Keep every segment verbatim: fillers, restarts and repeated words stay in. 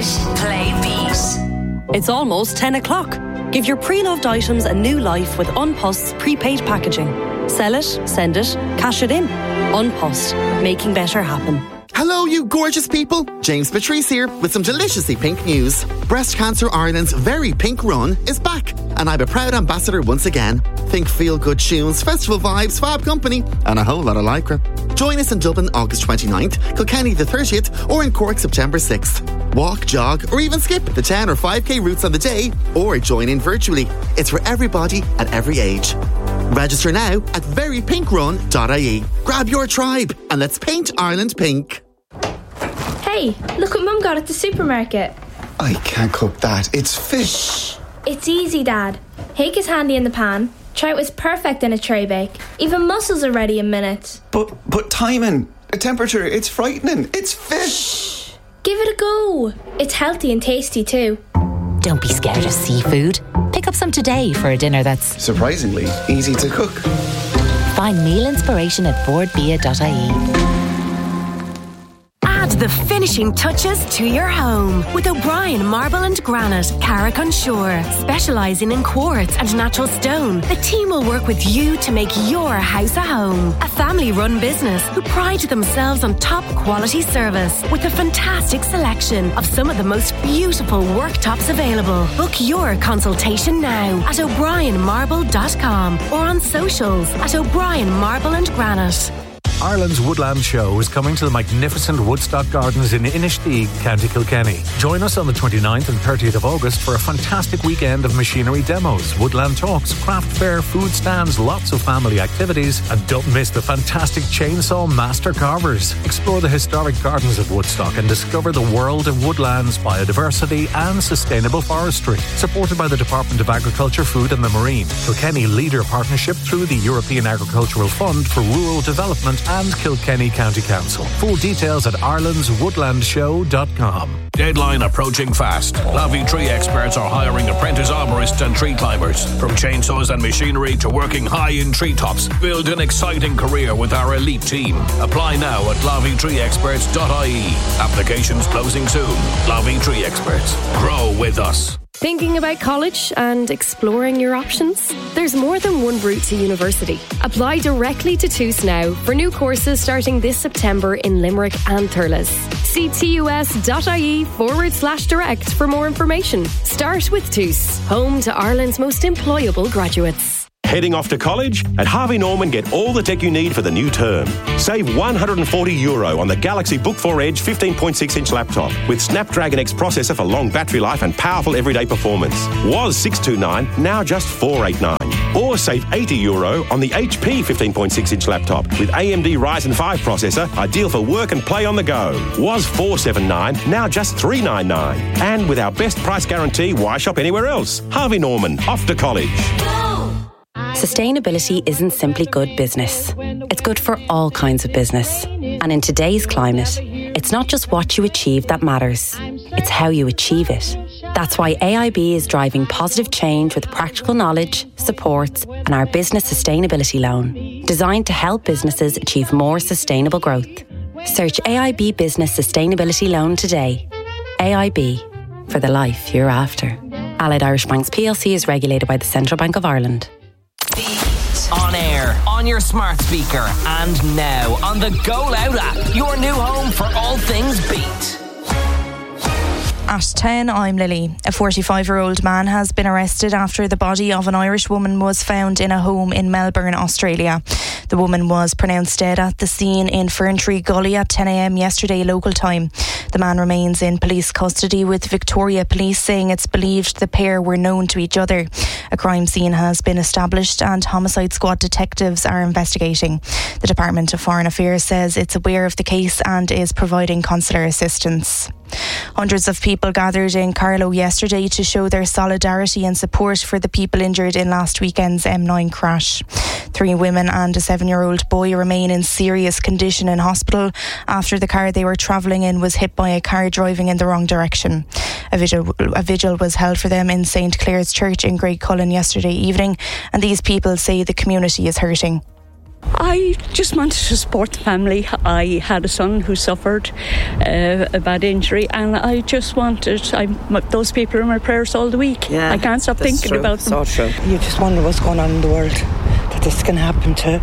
it, play beat. It's almost ten o'clock. Give your pre-loved items a new life with Unpost's prepaid packaging. Sell it, send it, cash it in. Unpost, making better happen. Hello, you gorgeous people. James Patrice here with some deliciously pink news. Breast Cancer Ireland's Very Pink Run is back, and I'm a proud ambassador once again. Think feel-good tunes, festival vibes, fab company, and a whole lot of lycra. Join us in Dublin August twenty-ninth, Kilkenny the thirtieth, or in Cork September sixth. Walk, jog, or even skip the ten or five k routes on the day, or join in virtually. It's for everybody at every age. Register now at very pink run dot I E. Grab your tribe and let's paint Ireland pink. Hey, look what Mum got at the supermarket. I can't cook that. It's fish. It's easy, Dad. Hake is handy in the pan. Trout is perfect in a tray bake. Even mussels are ready in minutes. But but timing, the temperature, it's frightening. It's fish. Shh. Give it a go. It's healthy and tasty too. Don't be scared of seafood. Pick up some today for a dinner that's surprisingly easy to cook. Find meal inspiration at board bia dot I E. Add the finishing touches to your home with O'Brien Marble and Granite, Carrick on Shore. Specialising in quartz and natural stone, the team will work with you to make your house a home. A family-run business who pride themselves on top quality service with a fantastic selection of some of the most beautiful worktops available. Book your consultation now at o'brien marble dot com or on socials at O'Brien Marble and Granite. Ireland's Woodland Show is coming to the magnificent Woodstock Gardens in Inistioge, County Kilkenny. Join us on the twenty-ninth and thirtieth of August for a fantastic weekend of machinery demos, woodland talks, craft fair, food stands, lots of family activities, and don't miss the fantastic Chainsaw Master Carvers. Explore the historic gardens of Woodstock and discover the world of woodlands, biodiversity and sustainable forestry. Supported by the Department of Agriculture, Food and the Marine, Kilkenny Leader Partnership through the European Agricultural Fund for Rural Development and Kilkenny County Council. Full details at irelands woodland show dot com. Deadline approaching fast. La Vie Tree experts are hiring apprentice arborists and tree climbers. From chainsaws and machinery to working high in treetops, build an exciting career with our elite team. Apply now at la vie tree experts dot I E. Applications closing soon. La Vie Tree Experts. Grow with us. Thinking about college and exploring your options? There's more than one route to university. Apply directly to T U S now for new courses starting this September in Limerick and Thurles. See tus.ie forward slash direct for more information. Start with T U S, home to Ireland's most employable graduates. Heading off to college? At Harvey Norman, get all the tech you need for the new term. Save one hundred forty euro on the Galaxy Book four Edge fifteen point six inch laptop with Snapdragon X processor for long battery life and powerful everyday performance. Was six hundred twenty-nine, now just four hundred eighty-nine. Or save eighty euro on the H P fifteen point six inch laptop with A M D Ryzen five processor, ideal for work and play on the go. Was four hundred seventy-nine, now just three hundred ninety-nine. And with our best price guarantee, why shop anywhere else? Harvey Norman, off to college. Sustainability isn't simply good business. It's good for all kinds of business. And in today's climate, it's not just what you achieve that matters. It's how you achieve it. That's why A I B is driving positive change with practical knowledge, supports, and our business sustainability loan, designed to help businesses achieve more sustainable growth. Search A I B Business Sustainability Loan today. A I B, for the life you're after. Allied Irish Banks P L C is regulated by the Central Bank of Ireland. On air, on your smart speaker, and now on the Go Loud app, your new home for all things Beat. At ten, I'm Lily. A forty-five-year-old man has been arrested after the body of an Irish woman was found in a home in Melbourne, Australia. The woman was pronounced dead at the scene in Ferntree Gully at ten a.m. yesterday local time. The man remains in police custody, with Victoria Police saying it's believed the pair were known to each other. A crime scene has been established and Homicide Squad detectives are investigating. The Department of Foreign Affairs says it's aware of the case and is providing consular assistance. Hundreds of people gathered in Carlow yesterday to show their solidarity and support for the people injured in last weekend's M nine crash. Three women and a seven-year-old boy remain in serious condition in hospital after the car they were travelling in was hit by a car driving in the wrong direction. A vigil, a vigil was held for them in Saint Clair's Church in Great Cullen yesterday evening, and these people say the community is hurting. I just wanted to support the family. I had a son who suffered uh, a bad injury, and I just wanted, I, those people are in my prayers all the week. Yeah, I can't stop thinking true. about them. So true. You just wonder what's going on in the world, that this can happen to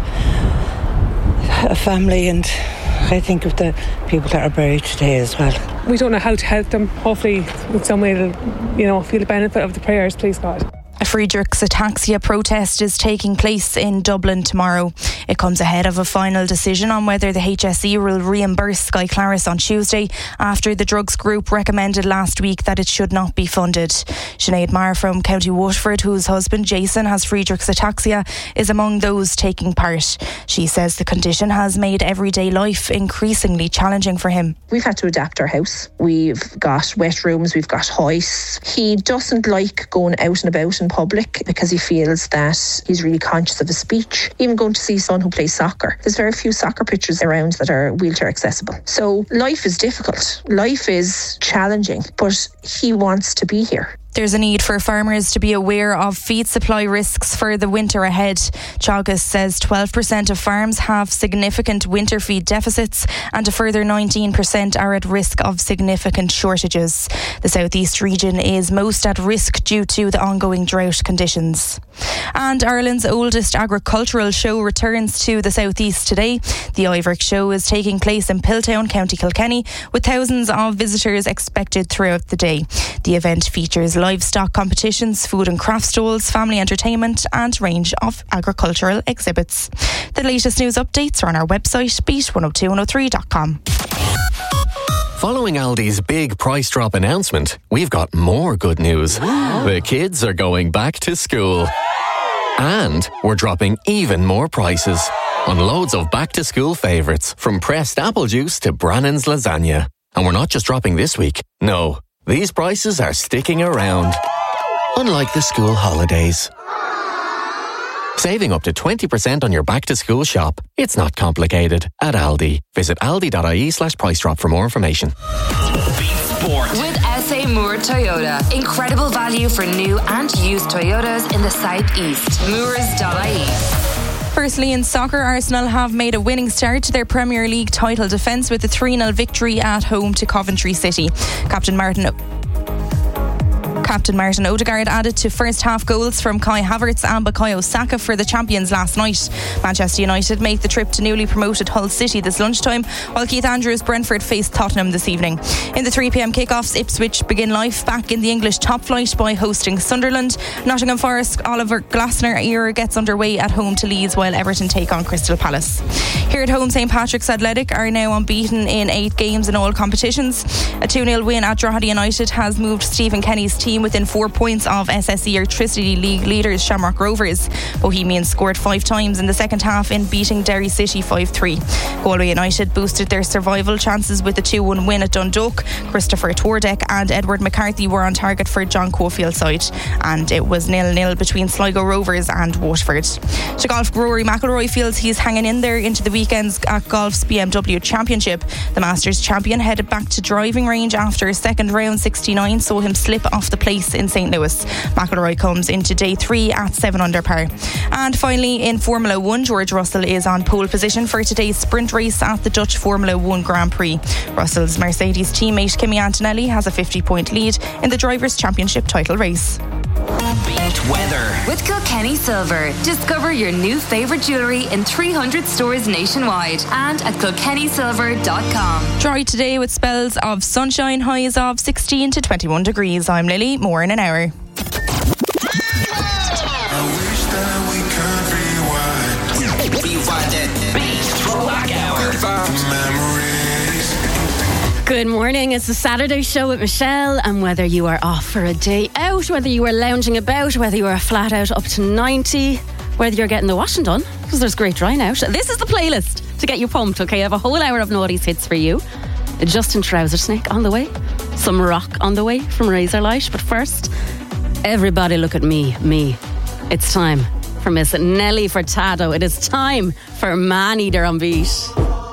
a family, and I think of the people that are buried today as well. We don't know how to help them. Hopefully in some way they'll, you know, feel the benefit of the prayers, please God. A Friedrich's ataxia protest is taking place in Dublin tomorrow. It comes ahead of a final decision on whether the H S E will reimburse Sky Claris on Tuesday after the drugs group recommended last week that it should not be funded. Sinead Maher from County Waterford, whose husband Jason has Friedrich's ataxia, is among those taking part. She says the condition has made everyday life increasingly challenging for him. We've had to adapt our house. We've got wet rooms, we've got hoists. He doesn't like going out and about in public because he feels that he's really conscious of his speech. Even going to see his son who plays soccer. There's very few soccer pitches around that are wheelchair accessible. So life is difficult. Life is challenging, but he wants to be here. There's a need for farmers to be aware of feed supply risks for the winter ahead. Teagasc says twelve percent of farms have significant winter feed deficits and a further nineteen percent are at risk of significant shortages. The southeast region is most at risk due to the ongoing drought conditions. And Ireland's oldest agricultural show returns to the southeast today. The Ivoric show is taking place in Piltown, County Kilkenny, with thousands of visitors expected throughout the day. The event features livestock competitions, food and craft stalls, family entertainment and range of agricultural exhibits. The latest news updates are on our website, beat one oh two one oh three dot com. Following Aldi's big price drop announcement, we've got more good news. The kids are going back to school. And we're dropping even more prices on loads of back-to-school favourites, from pressed apple juice to Brannan's lasagna. And we're not just dropping this week. No, these prices are sticking around. Unlike the school holidays. Saving up to twenty percent on your back-to-school shop. It's not complicated. At Aldi. Visit aldi.ie slash price drop for more information. Sport. With S A Moore Toyota. Incredible value for new and used Toyotas in the southeast. Moores dot I E. Firstly, in soccer, Arsenal have made a winning start to their Premier League title defence with a three nil victory at home to Coventry City. Captain Martin Captain Martin Odegaard added to first half goals from Kai Havertz and Bukayo Saka for the champions last night. Manchester United make the trip to newly promoted Hull City this lunchtime, while Keith Andrews' Brentford face Tottenham this evening. In the three p.m. kickoffs, Ipswich begin life back in the English top flight by hosting Sunderland. Nottingham Forest Oliver Glasner era gets underway at home to Leeds, while Everton take on Crystal Palace. Here at home, St Patrick's Athletic are now unbeaten in eight games in all competitions. A two nil win at Drogheda United has moved Stephen Kenny's team within four points of S S E Electricity League leaders Shamrock Rovers. Bohemians scored five times in the second half in beating Derry City five three. Galway United boosted their survival chances with a two one win at Dundalk. Christopher Twardek and Edward McCarthy were on target for John Cofield's side, and it was nil nil between Sligo Rovers and Waterford. To golf, Rory McIlroy feels he's hanging in there into the weekends at Golf's B M W Championship. The Masters champion headed back to driving range after a second round sixty-nine saw him slip off the place in Saint Louis. McIlroy comes into day three at seven under par. And finally, in Formula One, George Russell is on pole position for today's sprint race at the Dutch Formula One Grand Prix. Russell's Mercedes teammate Kimi Antonelli has a fifty point lead in the Drivers' Championship title race. Beat weather with Kilkenny Silver. Discover your new favourite jewellery in three hundred stores nationwide and at kilkenny silver dot com. Dry today with spells of sunshine, highs of sixteen to twenty-one degrees. I'm Lily, more in an hour. Good morning, it's the Saturday show with Michelle, and whether you are off for a day out, whether you are lounging about, whether you are flat out up to ninety, whether you're getting the washing done, because there's great drying out, this is the playlist to get you pumped, okay? I have a whole hour of noughties hits for you. A Justin Trouser Snake on the way, some rock on the way from Razorlight, but first, everybody look at me, me. It's time for Miss Nelly Furtado. It is time for Man Eater on Beat.